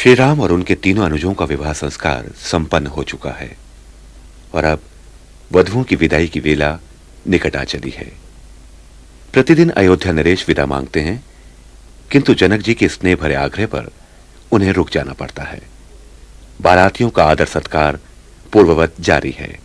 श्री राम और उनके तीनों अनुजों का विवाह संस्कार संपन्न हो चुका है और अब वधुओं की विदाई की वेला निकट आ चली है। प्रतिदिन अयोध्या नरेश विदा मांगते हैं, किंतु जनक जी के स्नेह भरे आग्रह पर उन्हें रुक जाना पड़ता है। बारातियों का आदर सत्कार पूर्ववत जारी है।